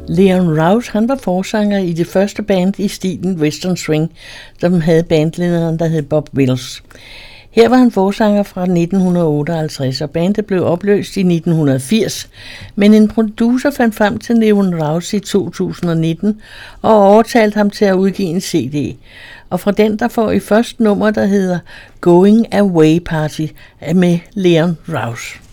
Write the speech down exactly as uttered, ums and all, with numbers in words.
Leon Rouse, han var forsanger i det første band i stilen Western Swing, som havde bandlederen, der hed Bob Wills. Her var han forsanger fra nitten otteoghalvtreds, og bandet blev opløst i nitten firs, men en producer fandt frem til Leon Rouse i to tusind nitten og overtalte ham til at udgive en C D. Og fra den der får I først nummer, der hedder Going Away Party med Leon Rouse.